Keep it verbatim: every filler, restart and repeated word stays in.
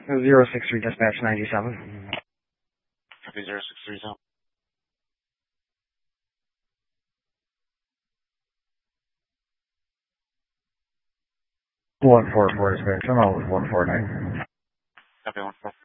Zero six three dispatch ninety-seven. Copy zero six three zero. One four four dispatch. I'm out with one four nine. Copy one four.